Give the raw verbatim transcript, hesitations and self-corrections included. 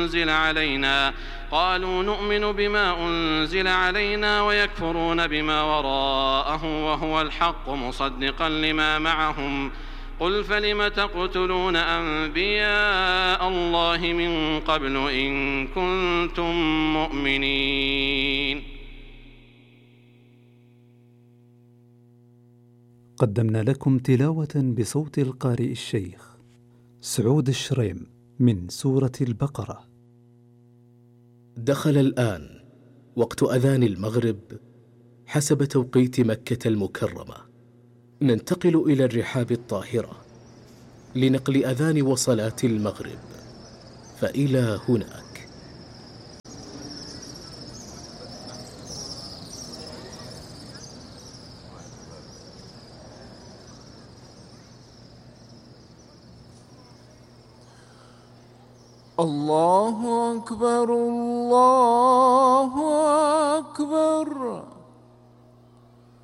أنزل علينا قالوا نؤمن بما أنزل علينا ويكفرون بما وراءه وهو الحق مصدقا لما معهم قل فلم تقتلون أنبياء الله من قبل إن كنتم مؤمنين. قدمنا لكم تلاوة بصوت القارئ الشيخ سعود الشريم من سورة البقرة. دخل الآن وقت أذان المغرب حسب توقيت مكة المكرمة. ننتقل إلى الرحاب الطاهرة لنقل أذان وصلاة المغرب، فإلى هناك. الله أكبر الله أكبر.